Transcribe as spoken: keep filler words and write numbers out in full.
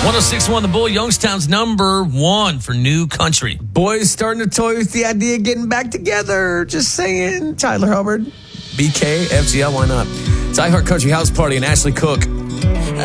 one oh six point one The Bull, Youngstown's number one for new country. Boys starting to toy with the idea of getting back together. Just saying. Tyler Hubbard, B K, F G L, why not? It's iHeart Country House Party and Ashley Cook.